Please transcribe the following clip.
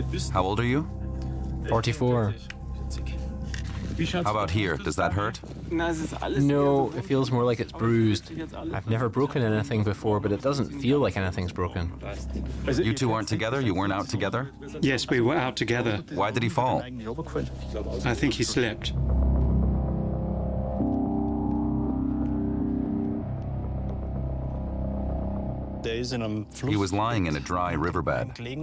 How old are you? 44. How about here? Does that hurt? No, it feels more like it's bruised. I've never broken anything before, but it doesn't feel like anything's broken. You two aren't together? You weren't out together? Yes, we were out together. Why did he fall? I think he slipped. He was lying in a dry riverbed.